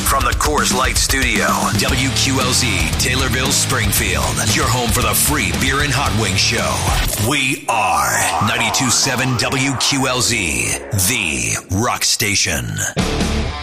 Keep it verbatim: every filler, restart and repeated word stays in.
From the Coors Light Studio, W Q L Z, Taylorville, Springfield. Your home for the free beer and hot wing show. We are ninety-two point seven W Q L Z, the rock station.